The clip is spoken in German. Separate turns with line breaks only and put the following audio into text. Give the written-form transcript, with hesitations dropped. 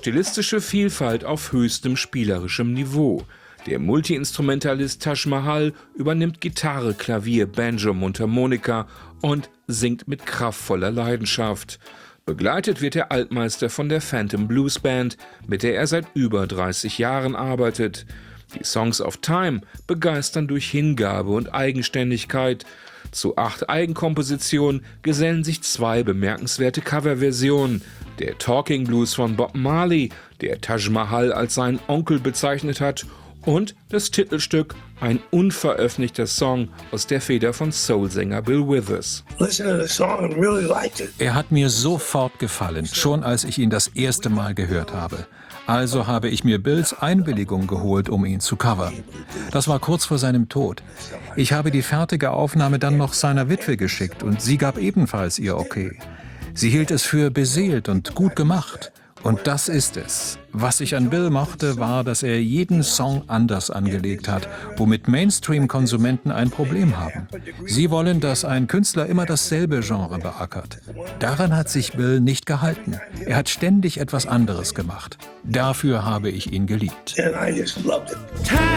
stilistische Vielfalt auf höchstem spielerischem Niveau. Der Multiinstrumentalist Taj Mahal übernimmt Gitarre, Klavier, Banjo, Mundharmonika und singt mit kraftvoller Leidenschaft. Begleitet wird der Altmeister von der Phantom Blues Band, mit der er seit über 30 Jahren arbeitet. Die Songs of Time begeistern durch Hingabe und Eigenständigkeit. Zu 8 Eigenkompositionen gesellen sich 2 bemerkenswerte Coverversionen. Der Talking Blues von Bob Marley, der Taj Mahal als seinen Onkel bezeichnet hat, und das Titelstück, ein unveröffentlichter Song aus der Feder von Soulsänger Bill Withers.
Er hat mir sofort gefallen, schon als ich ihn das erste Mal gehört habe. Also habe ich mir Bills Einwilligung geholt, um ihn zu covern. Das war kurz vor seinem Tod. Ich habe die fertige Aufnahme dann noch seiner Witwe geschickt und sie gab ebenfalls ihr Okay. Sie hielt es für beseelt und gut gemacht. Und das ist es. Was ich an Bill mochte, war, dass er jeden Song anders angelegt hat, womit Mainstream-Konsumenten ein Problem haben. Sie wollen, dass ein Künstler immer dasselbe Genre beackert. Daran hat sich Bill nicht gehalten. Er hat ständig etwas anderes gemacht. Dafür habe ich ihn geliebt.
Taj